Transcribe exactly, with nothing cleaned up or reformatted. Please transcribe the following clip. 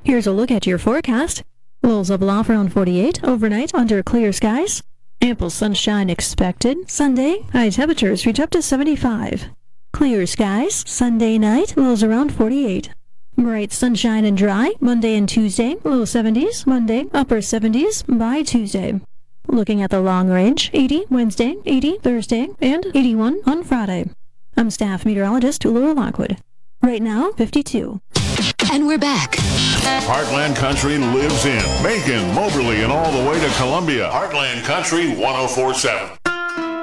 Here's a look at your forecast. Lows level off around forty-eight, overnight under clear skies. Ample sunshine expected. Sunday, high temperatures reach up to seventy-five. Clear skies, Sunday night, lows around forty-eight. Bright sunshine and dry, Monday and Tuesday, low seventies, Monday, upper seventies by Tuesday. Looking at the long range, eighty Wednesday, eighty Thursday, and eighty-one on Friday. I'm staff meteorologist Laura Lockwood. Right now, fifty-two. And we're back. Heartland Country lives in Macon, Moberly, and all the way to Columbia. Heartland Country one oh four point seven.